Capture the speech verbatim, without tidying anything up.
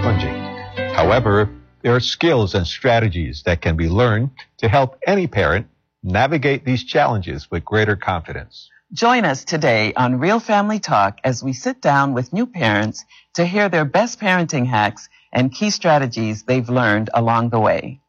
challenging. However, there are skills and strategies that can be learned to help any parent navigate these challenges with greater confidence. Join us today on Real Family Talk as we sit down with new parents to hear their best parenting hacks and key strategies they've learned along the way.